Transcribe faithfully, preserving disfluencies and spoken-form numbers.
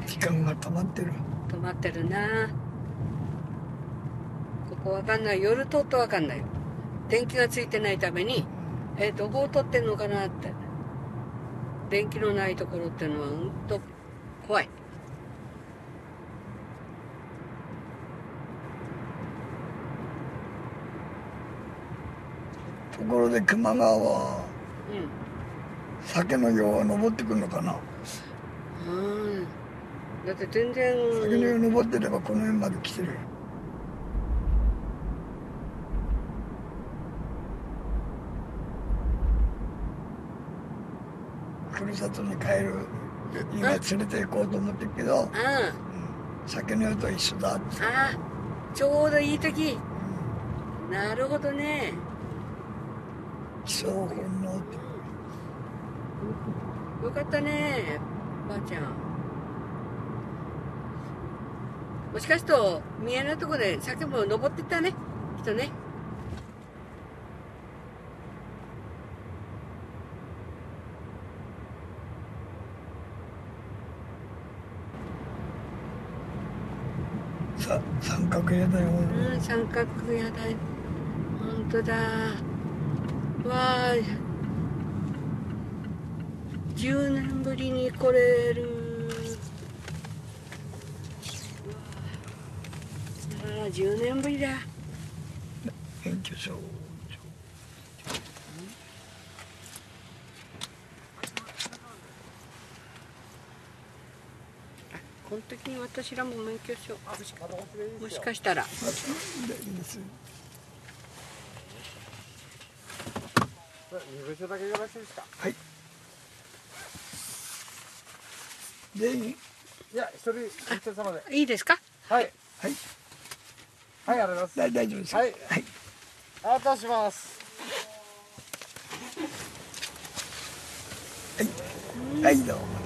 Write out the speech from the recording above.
時間が止まってる。 止まってるな。ここわかんない。夜通ってわかんないよ。電気がついてないために、えー、どこを通ってんのかなって。電気のないところっていうのはうんと怖い。 ところで球磨川は、 うん、 鮭の量は登ってくるのかな。 うん。だって全然。 鮭の量登ってればこの辺まで来てる。ふるさとに帰る今連れて行こうと思ってるけど、うん、鮭の量と一緒だって。 ああ、ちょうどいい時。うん、なるほどね。 気象本能って。 よかったね、ばあちゃん。もしかすると見えないとこで鮭も登ってったね、きっとね。 さ三角屋だよ。 うん、三角屋だ。本当だ。わあ、じゅうねんぶりに来れる。ああ、じゅうねんぶりだ。 免許証。 この時に私らも免許証、もしかしたら。 いいです。 身分証だけよろしいですか。 はい。全員。 いや、一人、一人様で。 いいですか。 はい。 はい。 はい、ありがとうございます。 大大丈夫です。 はい。 はい。 ありがとうございます。 はい。はい、どうも。